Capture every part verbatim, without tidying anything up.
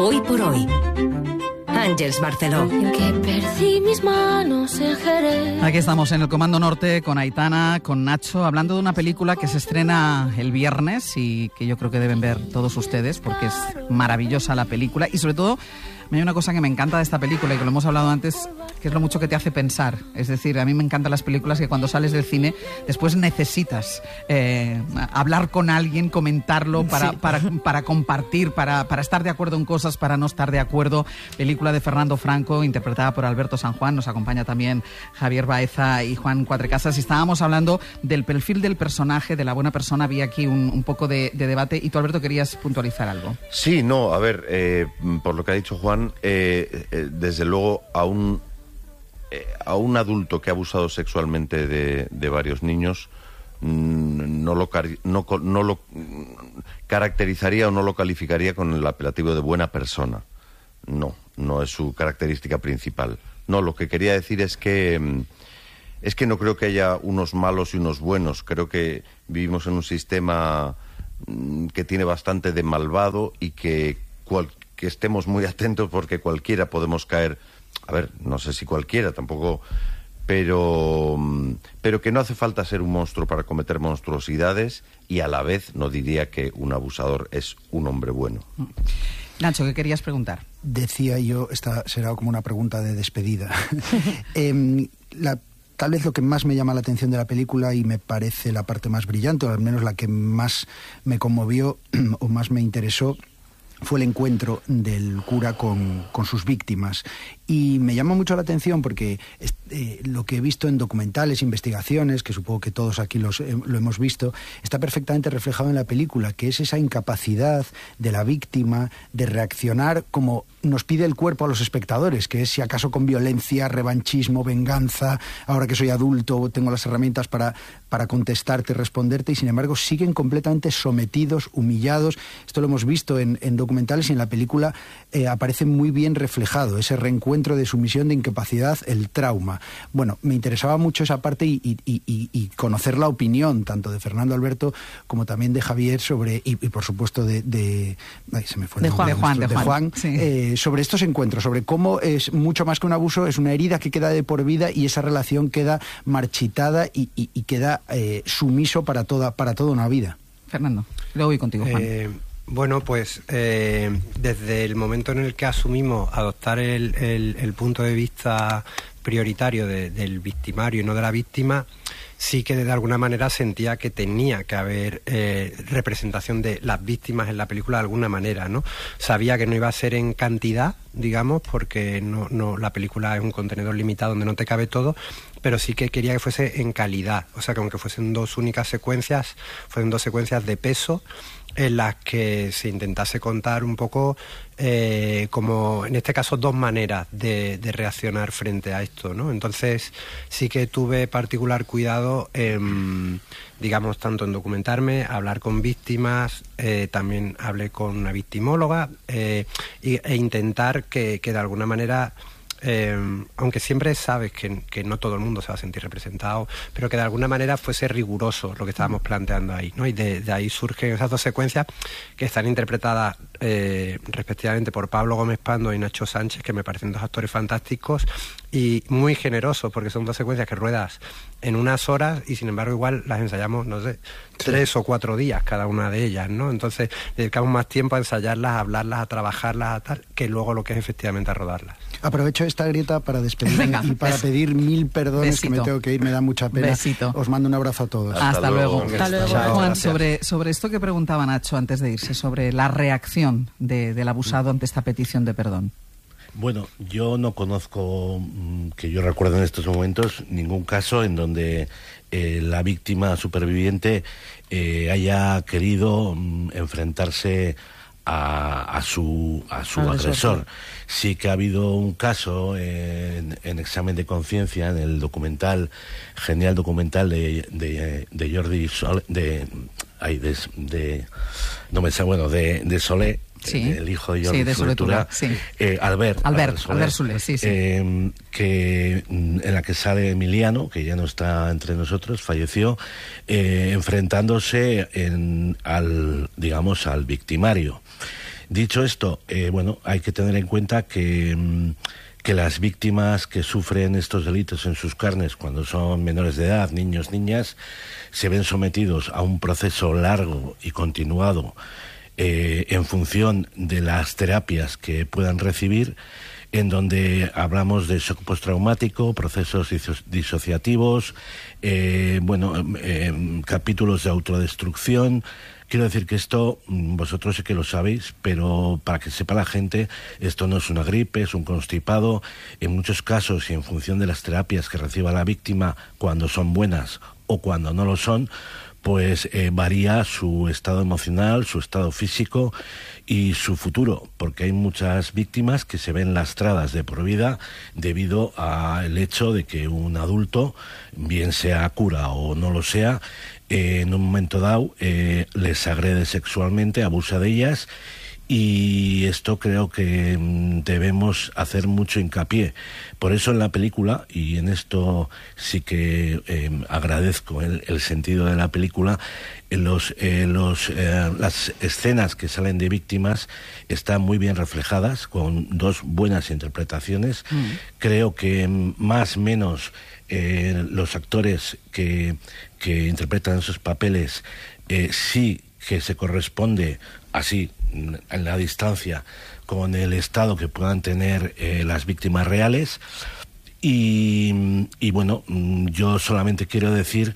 Hoy por hoy. Àngels Barceló. Que perdí mis manos en Jerez. Aquí estamos en el Comando Norte con Aitana, con Nacho, hablando de una película que se estrena el viernes y que yo creo que deben ver todos ustedes porque es maravillosa la película y sobre todo hay una cosa que me encanta de esta película y que lo hemos hablado antes, que es lo mucho que te hace pensar. Es decir, a mí me encantan las películas que cuando sales del cine después necesitas eh, hablar con alguien, comentarlo para, sí. para, para compartir, para, para estar de acuerdo en cosas, para no estar de acuerdo. Película de Fernando Franco, interpretada por Alberto San Juan. Nos acompaña también Javier Baeza y Juan Cuatrecasas. Y estábamos hablando del perfil del personaje, de la buena persona. Había aquí un, un poco de, de debate. Y tú, Alberto, querías puntualizar algo. Sí, no, a ver, eh, por lo que ha dicho Juan, Eh, eh, desde luego a un eh, a un adulto que ha abusado sexualmente de, de varios niños mmm, no, lo cari- no, no lo caracterizaría o no lo calificaría con el apelativo de buena persona. No, no es su característica principal. No, lo que quería decir es que es que no creo que haya unos malos y unos buenos. Creo que vivimos en un sistema mmm, que tiene bastante de malvado y que cualquier que estemos muy atentos porque cualquiera podemos caer, a ver, no sé si cualquiera tampoco, pero, pero que no hace falta ser un monstruo para cometer monstruosidades y a la vez no diría que un abusador es un hombre bueno. Nacho, ¿qué querías preguntar? Decía yo, esta será como una pregunta de despedida. eh, la Tal vez lo que más me llama la atención de la película y me parece la parte más brillante, o al menos la que más me conmovió o más me interesó, fue el encuentro del cura con, con sus víctimas. Y me llama mucho la atención porque eh, lo que he visto en documentales, investigaciones, que supongo que todos aquí los, eh, lo hemos visto, está perfectamente reflejado en la película, que es esa incapacidad de la víctima de reaccionar como nos pide el cuerpo a los espectadores, que es si acaso con violencia, revanchismo, venganza, ahora que soy adulto tengo las herramientas para, para contestarte, responderte, y sin embargo siguen completamente sometidos, humillados. Esto lo hemos visto en, en documentales y en la película eh, aparece muy bien reflejado, ese reencuentro de sumisión, de incapacidad, el trauma. Bueno, me interesaba mucho esa parte y, y, y, y conocer la opinión tanto de Fernando Alberto como también de Javier sobre, y, y por supuesto de, de ay, se me fue de Juan, de Juan, de de Juan, Juan sí. eh, sobre estos encuentros, sobre cómo es mucho más que un abuso, es una herida que queda de por vida y esa relación queda marchitada y, y, y queda eh, sumiso para toda, para toda una vida. Fernando, luego voy contigo, Juan. Eh... Bueno, pues eh, desde el momento en el que asumimos adoptar el, el, el punto de vista prioritario de, del victimario y no de la víctima, sí que de alguna manera sentía que tenía que haber eh, representación de las víctimas en la película de alguna manera, ¿no? Sabía que no iba a ser en cantidad, digamos, porque no, no, la película es un contenedor limitado donde no te cabe todo, pero sí que quería que fuese en calidad, o sea, que aunque fuesen dos únicas secuencias, fuesen dos secuencias de peso, en las que se intentase contar un poco eh, como en este caso dos maneras de, de reaccionar frente a esto, ¿no? Entonces sí que tuve particular cuidado en, digamos, tanto en documentarme, hablar con víctimas, eh, también hablé con una victimóloga eh, y, e intentar que, que de alguna manera Eh, aunque siempre sabes que, que no todo el mundo se va a sentir representado, pero que de alguna manera fuese riguroso lo que estábamos planteando ahí, ¿no? Y de, de ahí surgen esas dos secuencias que están interpretadas eh, respectivamente por Pablo Gómez Pando y Nacho Sánchez, que me parecen dos actores fantásticos y muy generosos, porque son dos secuencias que ruedas en unas horas y sin embargo igual las ensayamos, no sé, tres o cuatro días cada una de ellas, ¿no? Entonces dedicamos más tiempo a ensayarlas, a hablarlas, a trabajarlas, a tal, que luego lo que es efectivamente a rodarlas. Aprovecho esta grieta para despedirme Venga, y para bes- pedir mil perdones, besito. que me tengo que ir, me da mucha pena. Besito. Os mando un abrazo a todos. Hasta, Hasta luego. luego. Hasta luego. Chao. Juan, Gracias. sobre, sobre esto que preguntaba Nacho antes de irse, sobre la reacción de, del abusado ante esta petición de perdón. Bueno, yo no conozco, mm, que yo recuerdo en estos momentos, ningún caso en donde eh, la víctima superviviente eh, haya querido mm, enfrentarse a, a su, a su Al agresor. agresor. Sí que ha habido un caso en, en Examen de Conciencia, en el documental, genial documental de, de, de Jordi Sol, de, ay, de, de, no me sé, bueno, de, de Solé, Sí. el hijo de Jordi Sí, de Solé Solé Tura, Tura, sí. eh, Albert, Albert, Solé, Albert Solé, sí, sí. eh, que mm, en la que sale Emiliano, que ya no está entre nosotros, falleció, eh, enfrentándose en, al, digamos, al victimario. Dicho esto, eh, bueno, hay que tener en cuenta que, que las víctimas que sufren estos delitos en sus carnes cuando son menores de edad, niños, niñas, se ven sometidos a un proceso largo y continuado eh, en función de las terapias que puedan recibir, en donde hablamos de shock postraumático, procesos diso- disociativos, eh, bueno, eh, capítulos de autodestrucción. Quiero decir que esto, vosotros sé que lo sabéis, pero para que sepa la gente, esto no es una gripe, es un constipado. En muchos casos, y en función de las terapias que reciba la víctima, cuando son buenas o cuando no lo son, pues eh, varía su estado emocional, su estado físico y su futuro, porque hay muchas víctimas que se ven lastradas de por vida debido al hecho de que un adulto, bien sea cura o no lo sea, eh, en un momento dado eh, les agrede sexualmente, abusa de ellas. Y esto creo que mm, debemos hacer mucho hincapié. Por eso en la película, y en esto sí que eh, agradezco el, el sentido de la película, en los, eh, los, eh, las escenas que salen de víctimas están muy bien reflejadas, con dos buenas interpretaciones. Mm. Creo que más o menos eh, los actores que, que interpretan esos papeles eh, sí que se corresponde así en la distancia con el estado que puedan tener eh, las víctimas reales. Y, y bueno, yo solamente quiero decir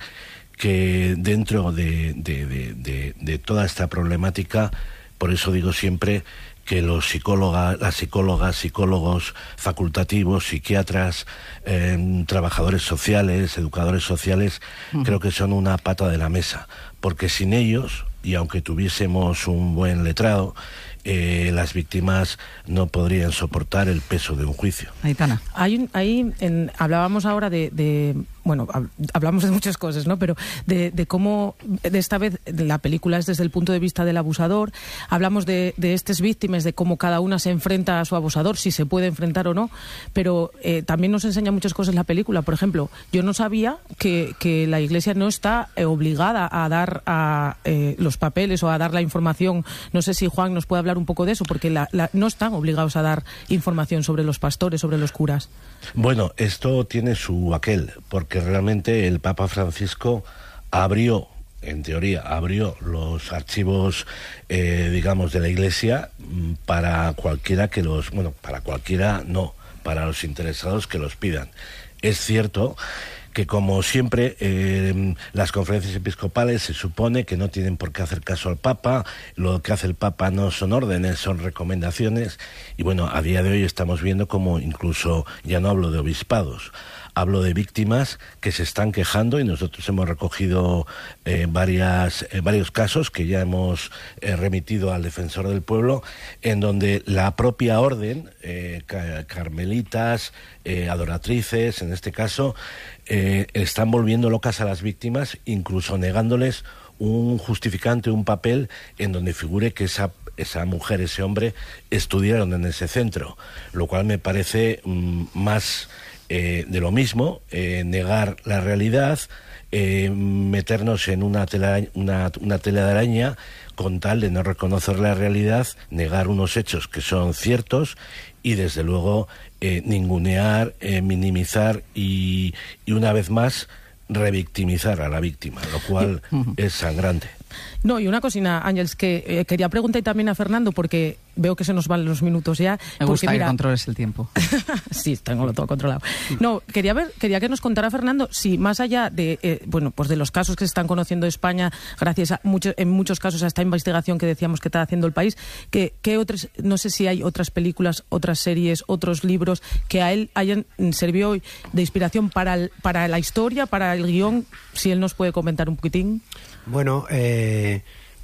que dentro de, de, de, de, de toda esta problemática, por eso digo siempre que los psicólogas, las psicólogas, psicólogos facultativos, psiquiatras, eh, trabajadores sociales, educadores sociales, uh-huh. creo que son una pata de la mesa, porque sin ellos, y aunque tuviésemos un buen letrado, eh, las víctimas no podrían soportar el peso de un juicio. Aitana. Hay un, hay en, hablábamos ahora de, de bueno, hablamos de muchas cosas, ¿no? Pero de, de cómo, de esta vez, la película es desde el punto de vista del abusador. Hablamos de, de estas víctimas, de cómo cada una se enfrenta a su abusador, si se puede enfrentar o no. Pero eh, también nos enseña muchas cosas la película. Por ejemplo, yo no sabía que, que la Iglesia no está eh, obligada a dar a, eh, los papeles o a dar la información. No sé si Juan nos puede hablar un poco de eso, porque la, la, no están obligados a dar información sobre los pastores, sobre los curas. Bueno, esto tiene su aquel, porque realmente el Papa Francisco abrió, en teoría, abrió los archivos, eh, digamos, de la Iglesia para cualquiera que los, bueno, para cualquiera no, para los interesados que los pidan. Es cierto que, como siempre, eh, las conferencias episcopales se supone que no tienen por qué hacer caso al Papa. Lo que hace el Papa no son órdenes, son recomendaciones. Y bueno, a día de hoy estamos viendo como incluso, ya no hablo de obispados, hablo de víctimas que se están quejando, y nosotros hemos recogido eh, varias, eh, varios casos que ya hemos eh, remitido al Defensor del Pueblo, en donde la propia orden, eh, ca- carmelitas, eh, adoratrices, en este caso, eh, están volviendo locas a las víctimas, incluso negándoles un justificante, un papel en donde figure que esa esa mujer, ese hombre, estudiaron en ese centro, lo cual me parece mm, más eh, de lo mismo, eh, negar la realidad, eh, meternos en una tela, una, una tela de araña con tal de no reconocer la realidad, negar unos hechos que son ciertos y desde luego eh, ningunear, eh, minimizar y, y una vez más revictimizar a la víctima, lo cual uh-huh. es sangrante. No, y una cosina, Ángeles, que eh, quería preguntar también a Fernando, porque veo que se nos van los minutos ya. Me gusta porque, mira, que controles el tiempo. Sí, tengo todo controlado. No, quería ver, quería que nos contara Fernando si más allá de, eh, bueno, pues de los casos que se están conociendo en España, gracias a mucho, en muchos casos a esta investigación que decíamos que está haciendo el país, que, que otras, no sé si hay otras películas, otras series, otros libros que a él hayan servido de inspiración para, el, para la historia, para el guión, si él nos puede comentar un poquitín. Bueno, eh,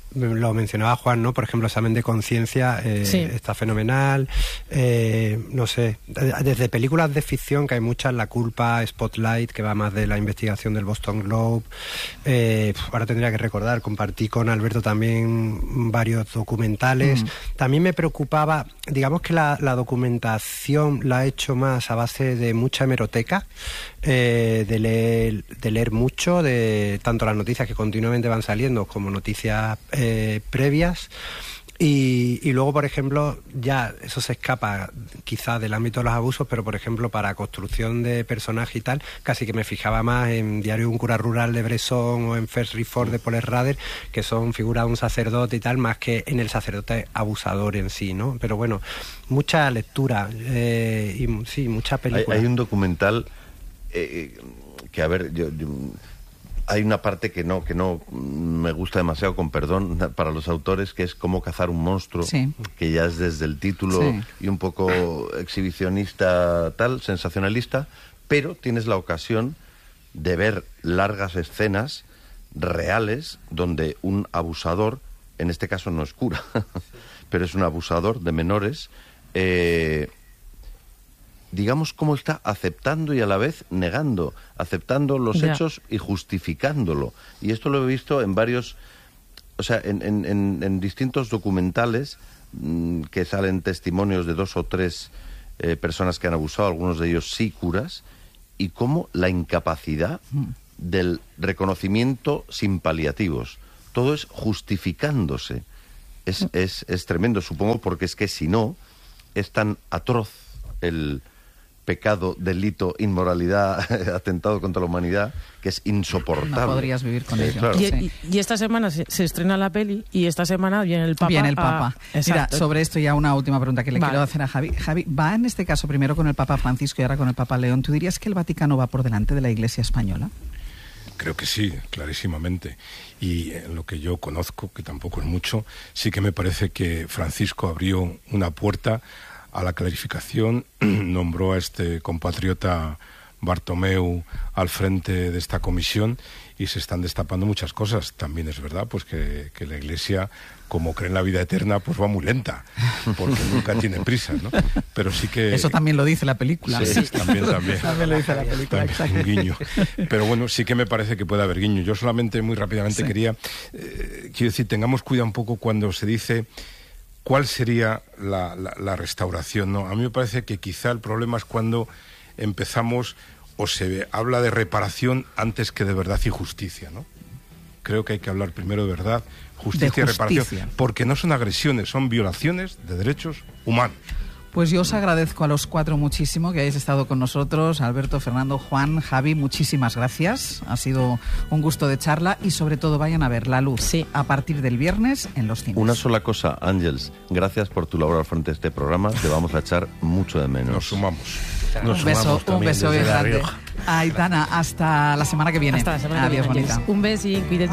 lo mencionaba Juan, ¿no? Por ejemplo, Examen de Conciencia eh, sí. está fenomenal. Eh, no sé, desde películas de ficción, que hay muchas, La Culpa, Spotlight, que va más de la investigación del Boston Globe. Eh, ahora tendría que recordar, compartí con Alberto también varios documentales. Mm. También me preocupaba, digamos que la, la documentación la he hecho más a base de mucha hemeroteca, eh, de leer, de leer mucho, de tanto las noticias que continuamente van saliendo como noticias Eh, previas, Y, y luego, por ejemplo, ya eso se escapa quizás del ámbito de los abusos, pero por ejemplo para construcción de personaje y tal, casi que me fijaba más en Diario de un cura rural de Bresson o en First Reform de Paul Schrader, que son figuras de un sacerdote y tal, más que en el sacerdote abusador en sí, ¿no? Pero bueno, mucha lectura eh, y sí, mucha película. Hay, hay un documental eh, que, a ver, yo... yo hay una parte que no que no me gusta demasiado, con perdón para los autores, que es Cómo cazar un monstruo, sí. que ya es desde el título sí. y un poco exhibicionista, tal, sensacionalista, pero tienes la ocasión de ver largas escenas reales donde un abusador, en este caso no es cura, pero es un abusador de menores, eh, digamos cómo está aceptando y a la vez negando, aceptando los ya. hechos y justificándolo. Y esto lo he visto en varios, o sea, en, en, en, en distintos documentales mmm, que salen testimonios de dos o tres eh, personas que han abusado, algunos de ellos sí curas, y cómo la incapacidad del reconocimiento sin paliativos. Todo es justificándose. Es, es, es tremendo, supongo, porque es que si no, es tan atroz el pecado, delito, inmoralidad, atentado contra la humanidad, que es insoportable. No podrías vivir con eh, ello. Claro. Y, Sí. y, y esta semana se, se estrena la peli y esta semana viene el Papa. Viene el Papa. A... Mira, sobre esto ya una última pregunta que le vale. quiero hacer a Javi. Javi, va en este caso primero con el Papa Francisco y ahora con el Papa León. ¿Tú dirías que el Vaticano va por delante de la Iglesia española? Creo que sí, clarísimamente. Y en lo que yo conozco, que tampoco es mucho, sí que me parece que Francisco abrió una puerta a la clarificación, nombró a este compatriota Bartomeu al frente de esta comisión y se están destapando muchas cosas. También es verdad pues que, que la Iglesia, como cree en la vida eterna, pues va muy lenta, porque nunca tiene prisa, ¿no? Pero sí que... Eso también lo dice la película. Sí, también, también. También lo dice la película, También, un guiño. Pero bueno, sí que me parece que puede haber guiño. Yo solamente, muy rápidamente, sí. quería... Eh, quiero decir, tengamos cuidado un poco cuando se dice... ¿Cuál sería la, la, la restauración? ¿No? A mí me parece que quizá el problema es cuando empezamos o se habla de reparación antes que de verdad y justicia, ¿no? Creo que hay que hablar primero de verdad, justicia, de y reparación, porque no son agresiones, son violaciones de derechos humanos. Pues yo os agradezco a los cuatro muchísimo que hayáis estado con nosotros, Alberto, Fernando, Juan, Javi, muchísimas gracias. Ha sido un gusto de charla y sobre todo vayan a ver La Luz sí. a partir del viernes en los cines. Una sola cosa, Ángels, gracias por tu labor al frente de este programa, te vamos a echar mucho de menos. Nos sumamos. Nos un beso, un beso bien grande. Aitana, hasta la semana que viene. Hasta la semana Adiós, que viene. bonita. Un beso y cuídense.